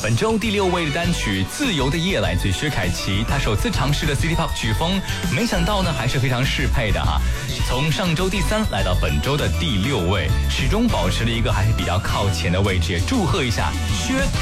本周第6位的单曲《自由的夜》来自薛凯琪，他首次尝试的 City Pop 曲风，没想到呢还是非常适配的哈。从上周第3来到本周的第6位，始终保持了一个还是比较靠前的位置，也祝贺一下薛。